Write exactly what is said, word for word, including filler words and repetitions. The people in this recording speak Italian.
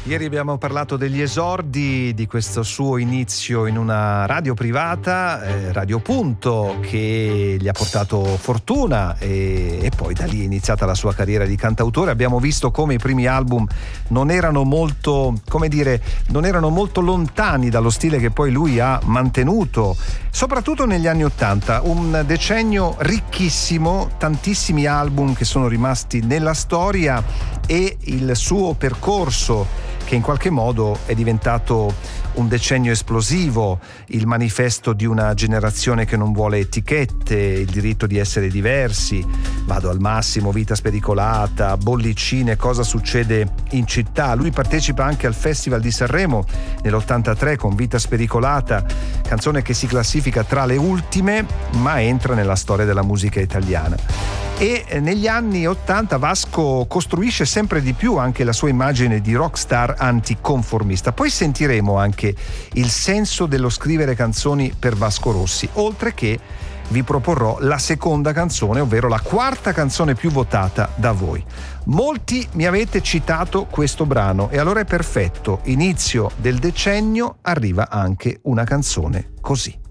Ieri abbiamo parlato degli esordi, di questo suo inizio in una radio privata, eh, Radio Punto, che gli ha portato fortuna e, e poi da lì è iniziata la sua carriera di cantautore. Abbiamo visto come i primi album non erano molto, come dire, non erano molto lontani dallo stile che poi lui ha mantenuto, soprattutto negli anni Ottanta, un decennio ricchissimo, tantissimi album che sono rimasti nella storia e il suo percorso che in qualche modo è diventato un decennio esplosivo, il manifesto di una generazione che non vuole etichette, il diritto di essere diversi, vado al massimo, vita spericolata, bollicine, cosa succede in città. Lui partecipa anche al Festival di Sanremo nell'ottantatré con Vita spericolata, canzone che si classifica tra le ultime ma entra nella storia della musica italiana. E negli anni ottanta Vasco costruisce sempre di più anche la sua immagine di rockstar anticonformista. Poi sentiremo anche il senso dello scrivere canzoni per Vasco Rossi, oltre che vi proporrò la seconda canzone, ovvero la quarta canzone più votata da voi. Molti mi avete citato questo brano e allora è perfetto, inizio del decennio, arriva anche una canzone così.